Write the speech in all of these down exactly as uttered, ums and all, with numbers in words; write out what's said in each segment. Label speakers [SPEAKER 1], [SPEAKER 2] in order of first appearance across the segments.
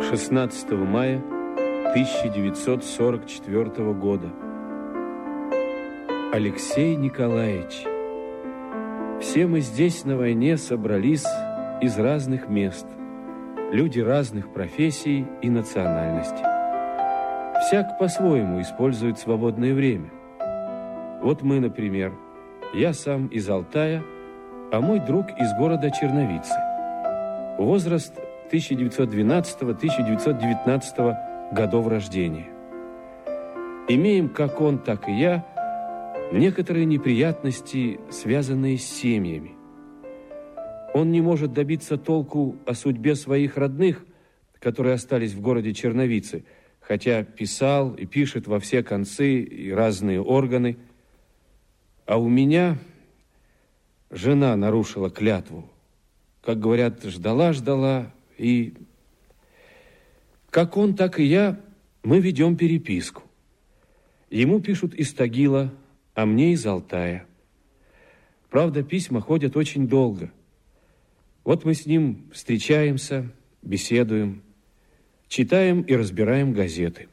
[SPEAKER 1] шестнадцатого мая тысяча девятьсот сорок четвёртого года. Алексей Николаевич, все мы здесь на войне собрались из разных мест, люди разных профессий и национальностей. Всяк по-своему использует свободное время. Вот мы, например, я сам из Алтая, а мой друг из города Черновицы. Возраст тысяча девятьсот двенадцатого — тысяча девятьсот девятнадцатого годов рождения. Имеем, как он, так и я, некоторые неприятности, связанные с семьями. Он не может добиться толку о судьбе своих родных, которые остались в городе Черновицы, хотя писал и пишет во все концы и разные органы. А у меня жена нарушила клятву. Как говорят, ждала-ждала, и как он, так и я, мы ведем переписку. Ему пишут из Тагила, а мне из Алтая. Правда, письма ходят очень долго. Вот мы с ним встречаемся, беседуем, читаем и разбираем газеты.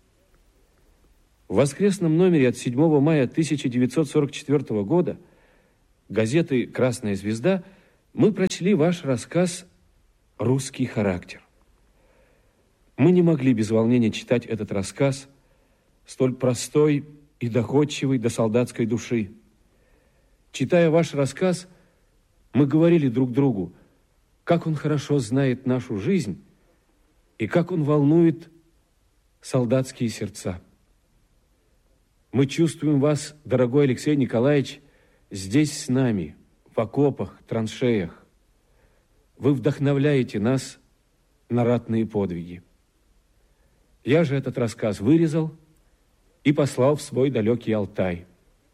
[SPEAKER 1] В воскресном номере от седьмого мая тысяча девятьсот сорок четвёртого года газеты «Красная звезда» мы прочли ваш рассказ «Русский характер». Мы не могли без волнения читать этот рассказ, столь простой и доходчивый до солдатской души. Читая ваш рассказ, мы говорили друг другу, как он хорошо знает нашу жизнь и как он волнует солдатские сердца. Мы чувствуем вас, дорогой Алексей Николаевич, здесь с нами, в окопах, траншеях. Вы вдохновляете нас на ратные подвиги. Я же этот рассказ вырезал и послал в свой далекий Алтай.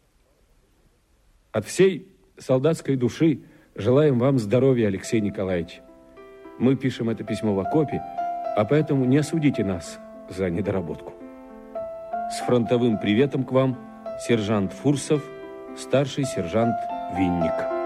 [SPEAKER 1] От всей солдатской души желаем вам здоровья, Алексей Николаевич. Мы пишем это письмо в окопе, а поэтому не осудите нас за недоработку. С фронтовым приветом к вам, сержант Фурсов, старший сержант Винник.